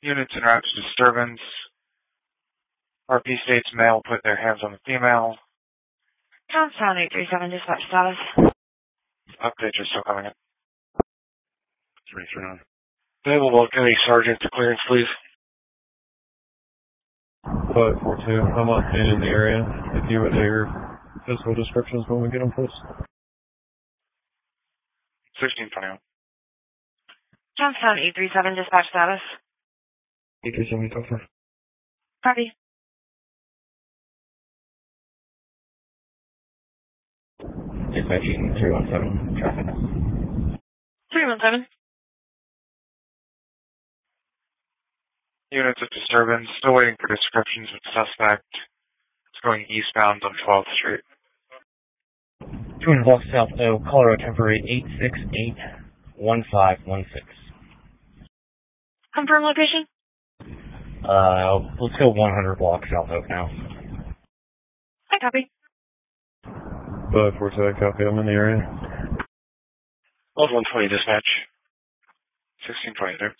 Units interact with disturbance. RP states male put their hands on the female. Johnstown 837, dispatch status. Updates are still coming in. 339. Available Kennedy Sergeant to clearance, please. 542. I'm not in the area. If you would do your physical descriptions when we get them, please. 1621. Johnstown 837, dispatch status. 837, talk to. Copy. Dispatching 317, traffic. 317. Units of disturbance, still waiting for descriptions of suspect. It's going eastbound on 12th Street. 200 blocks South O, Colorado temporary 868-1516. Confirm location? Let's go 100 blocks South Oak now. I copy. 542, copy. I'm in the area. 120 dispatch. 1620 there.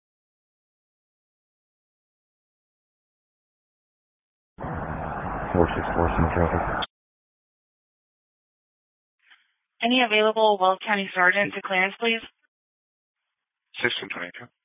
Four six four in traffic. Any available Wells County Sergeant to clearance, please? 1622.